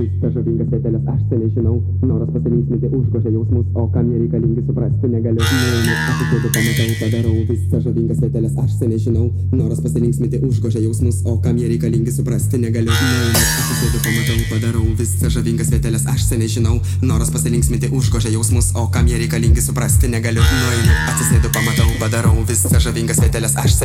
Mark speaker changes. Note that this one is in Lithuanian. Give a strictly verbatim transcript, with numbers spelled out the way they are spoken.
Speaker 1: viską žavingas vieteles aš seniai žinau. Noras pasilinksminti užgožia jausmus, o kam jie reikalingi suprasti negaliu. Nueinu, atsisėdu, pamatau, padarau viską žavingas vieteles aš seniai žinau. Noras pasilinksminti užgožia jausmus, o kam jie reikalingi suprasti negaliu. Nueinu, atsisėdu, pamatau, padarau viską žavingas vieteles aš seniai žinau. Noras pasilinksminti užgožia jausmus, o kam jie reikalingi suprasti negaliu. Nueinu, atsisėdu, pamatau, padarau viską žavingas vieteles aš seniai žinau.